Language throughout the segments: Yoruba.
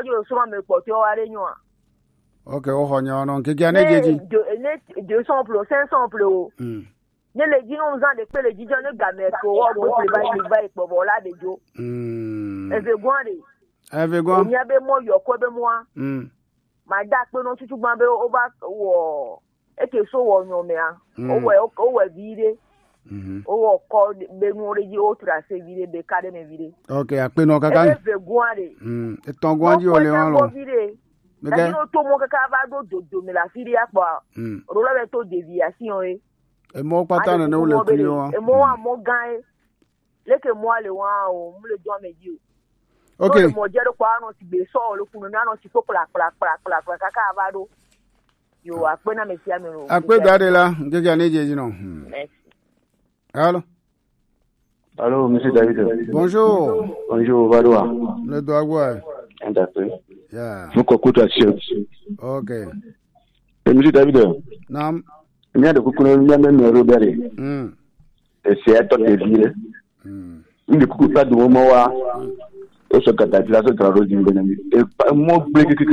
je souvent me porter à réunion. OK, o honyo non ke gane jeji. 200 plo, 500 plo. Ne le dit non en de pe le dit ne game ko o bo le ba ipo bo la de jo. E ve gwande. E ve gwan. Onya be mo yo ko be mo a. Ma da pe no tutu gban be o ba wo e ke so wo nyo me a. O we vire. O wo ko be mo re ji o tracé vire be kade me vire. OK, a pe no kaka. E ve gwande. E ton gwandi o le wan lo. Là, il tout mon cavado de me la fille à quoi. Rola veto déviation et moi pas tant ne le client. Et moi mon gain. Le que moi le wa o me le doit me dire. OK. Mo jero kwa no ti be so le kunu na no ti ko pla cavado. Yo akpe na me sia me no. Akpe gade la, ngeja ne jeji no. Merci. Allô, monsieur David. Bonjour. Bonjour, Vadoua. Le doigt. D'accord. Yeah. Vous cocoutez à OK. Et monsieur David. Nam. Il y a de coucou, il y a même Robert. Et c'est à toi de dire. Il ne coupe pas de moment où ce que tu as dit, là, ce travail du Bénémi. Et moi,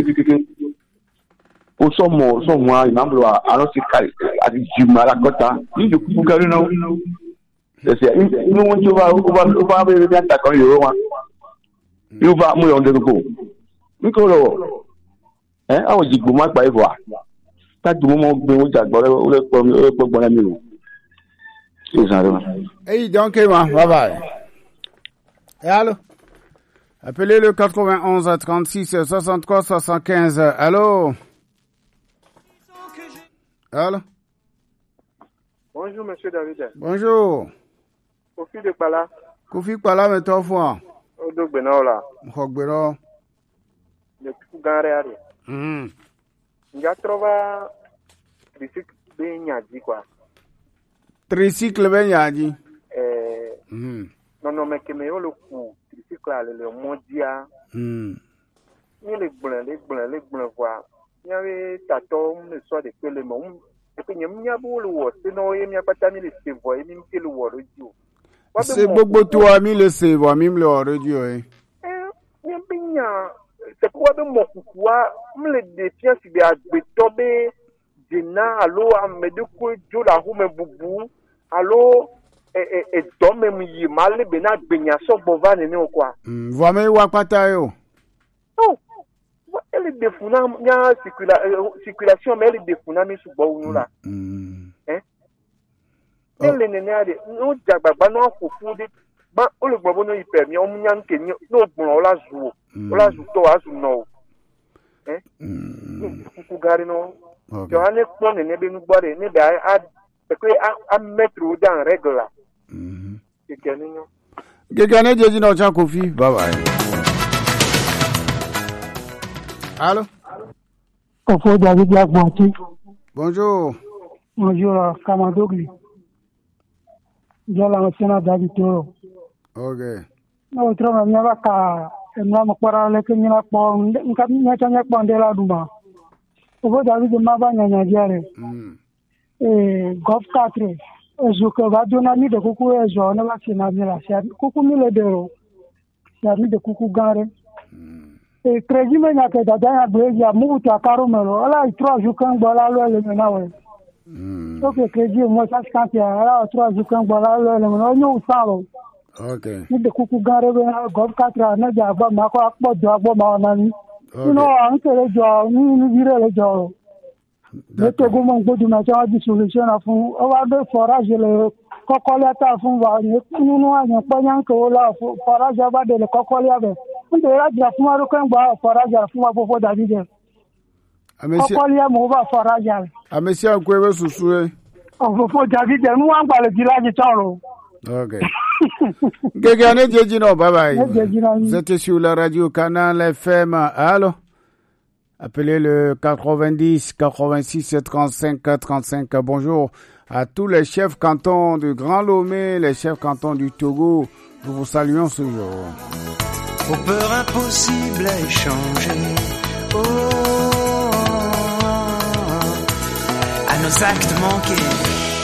pour son mois, il m'a dit, alors c'est du mal à côté. Il ne coupe pas de non. C'est nous, on va bien t'accorder. Il va mourir de nouveau. Mikolo awo jigbo ma pa ivo ta du mo gbe o jagbore o le po na mi o c'est ça. Donc bye bye. Allô, appelez le 91 36 63 75. Allô. Bonjour monsieur David. Bonjour. Kofi Pala me to fun o do gbe na ola ko gbero le ku gare ari ya trova tricycle be nyaji kwa tricycle be nyaji non me ke me o le ku tricycle ale le modia ni le gbon kwa nya we tato me so de pele mo e pe nyam nya bo le wo se no ye mi apata mi le se vo e mi ke le wo roju c'est gbogbo to ami le se vo mi le wo roju e nya binya c'est quoi de mon quoi me défiance de agbetobe dina allo amedu ko jo la hu me bubu allo e do me mu yi male be na gbenya so bova ne quoi vo me wa pata yo elle defuna nya circulation mais elle defuna mi su bo la elle ne ne ade no jagbagba no fufu de ba olugbo no ipe mi o mu nya nke ni no gbon ola zuwo ola zu to azu no ku gari no jo ane pon ne be nu gbore ne be a mettre dans règle Gégane jeji no chan Kofi. Bye bye. Allô? Kofo David Lagmati. Bonjour. Bonjour, Kamadogli. Jala Msena David Toro. OK. No troma nyaba ka na mkwara le kenyina pon nkam nyanya pandela duma. Kofo David maba nyanya jare. Golf 4. Ezuko va dona mi de kuku ezo na la sina mi la sia kuku mi le dero. Sia mi de kuku gare. E kredi me nya ke dada ya be ya mu ta karo melo ala 3 jours kan bola lo le na we. OK kredi mo sa kan ya ala 3 jours kan bola lo le no nyu salo. OK. Mi de kuku gare be na golf 4 na ja ba ma ko apo jo agbo ma na ni. No an ke le jo ni vire le jo. Le Togo mon godu na cha di solution afun o wa be forage le kokole ta fun wa ni ninu ayan pa yan ko la forage ba de le kokole abe nde ra ja fun aro kan gba forage fun wa fofo dadi je kokole mo ba forage amesi akwebe susu e fofo dadi je nu wa gba le di laji toro. OK. Gégane jeji no bye bye. Vous êtes sur la radio Canal FM. Allô? Appelez le 90 86 35 35. Bonjour à tous les chefs cantons du Grand Lomé, les chefs cantons du Togo. Nous vous saluons ce jour. Aux peurs impossibles à échanger, à nos actes manqués.